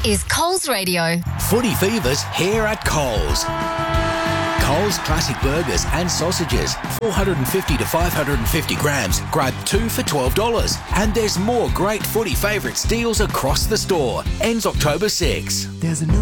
is Coles Radio. Footy Fever's here at Coles. Coles Classic Burgers and Sausages, 450 to 550 grams. Grab 2 for $12. And there's more great footy favourites deals across the store. Ends October 6. There's a new